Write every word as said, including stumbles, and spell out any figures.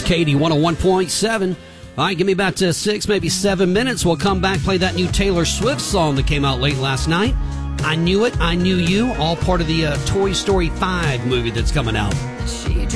Katie, one oh one point seven. All right, give me about uh, six, maybe seven minutes. We'll come back, play that new Taylor Swift song that came out late last night. I Knew It, I Knew You, all part of the uh, Toy Story five movie that's coming out.